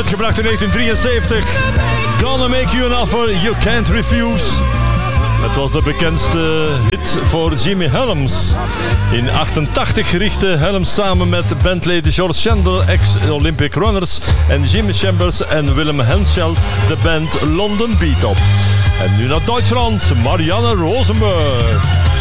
Uitgebracht in 1973. Gonna Make You an Offer You Can't Refuse. Het was de bekendste hit voor Jimmy Helms. In 1988 richtte Helms samen met bandleden George Chandler, ex-Olympic Runners, en Jimmy Chambers en Willem Henschel de band London Beat op. En nu naar Duitsland, Marianne Rosenberg.